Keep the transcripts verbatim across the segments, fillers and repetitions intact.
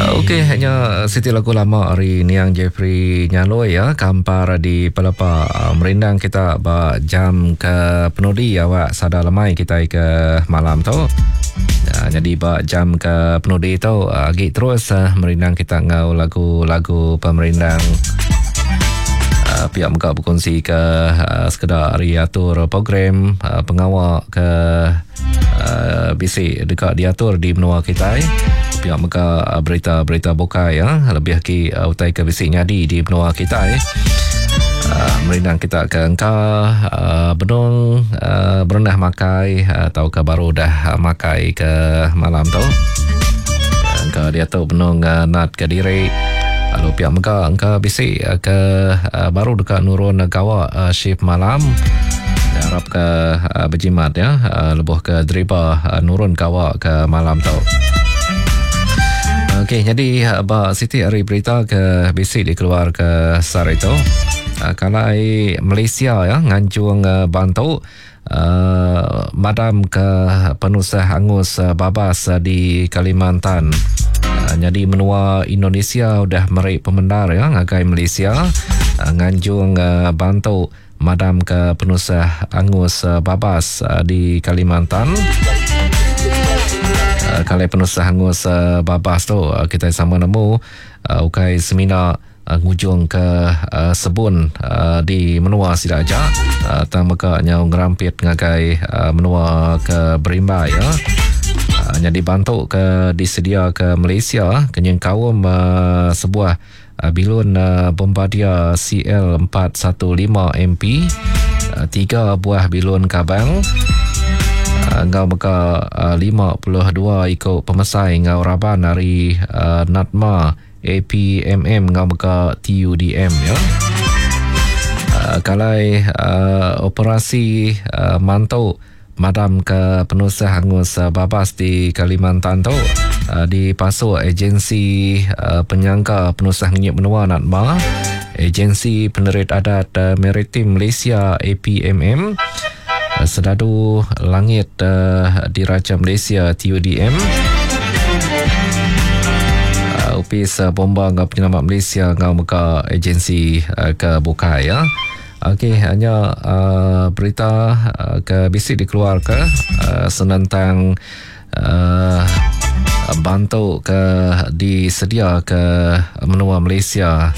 Okey, hanya Siti lagu lama hari Niang Jeffrey Nyaloi ya, kampar di Pelapa. Merindang kita ba jam ke penudi awak sada lemai kita ke malam tu. Ya, jadi ba jam ke penudi tu agi terus uh, merindang kita ngau lagu-lagu pemerindang. Uh, pihak mereka berkongsi ke uh, sekedar hari atur program uh, pengawal ke uh, bisik dekat diatur di benua kita. Pihak mereka uh, berita-berita bokai ya, lebih lagi uh, utai ke bisik nyadi di benua kita eh. Uh, merindang kita ke engkau uh, benung uh, berendah makai uh, atau ke baru dah uh, makai ke malam tu. Uh, engkau diatur benung uh, nat ke diri. Lalu pihak mereka engkau bisik uh, ke uh, baru dekat nurun kawa uh, shift malam. Harap ke uh, berjimat ya, uh, lebuh ke driba uh, nurun kawa ke malam tu. Okey, jadi Abah Siti hari berita ke bisik dikeluar ke sar itu. Uh, kalau Malaysia ya ngancung uh, bantu uh, madam ke penusah angus uh, babas uh, di Kalimantan. Uh, jadi menua Indonesia udah meri pemendar ya ngagai Malaysia uh, ngancung uh, bantu madam ke penusah angus uh, babas uh, di Kalimantan. Uh, kalau penusah angus uh, babas tu uh, kita sama nemu uh, ukai seminar uh, ngujung ke uh, sebun uh, di menua Sidaja uh, tang maka nyau ngerampit ngagai uh, menua ke Berimba ya. Uh, jadi bantu ke disedia ke Malaysia kenyang kaum uh, sebuah uh, bilun uh, Bombardier C L empat satu lima M P, uh, tiga buah bilun kabang. Ngau maka uh, lima puluh dua ikut pemesai ngau raban dari uh, Natma A P M M ngau maka T U D M ya. Uh, kalau uh, operasi uh, mantau madam ke penusah angus uh, babas di Kalimantan tu uh, dipasuk agensi uh, penyangka penusah ngenyip benua Natma, agensi penerit adat uh, maritim Malaysia A P M M, Sedadu Langit uh, Diraja Malaysia T U D M, uh, Upis uh, Bomba Ngau Penyelamat Malaysia Ngau Meka Agensi uh, ke Bukai ya. Okey, hanya uh, berita uh, ke bisik dikeluar ke uh, senentang uh, bantu ke disedia ke menua Malaysia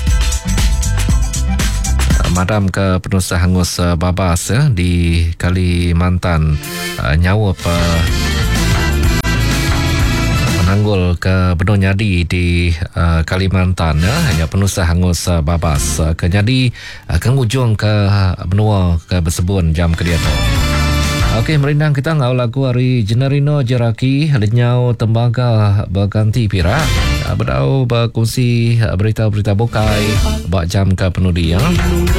madam ke penusah angus uh, babas ya, di Kalimantan uh, nyawa pe menanggul ke benua nyadi di uh, Kalimantan ya, hanya penusah angus uh, babas uh, ke nyadi uh, ke ujung ke benua ke bersebun jam ke dia tu. Okey, merindang kita ngau lagu hari Generino Jeraki lenyau tembaga berganti pira uh, berdau berkongsi uh, berita-berita bokai bak jam ke penudi ya.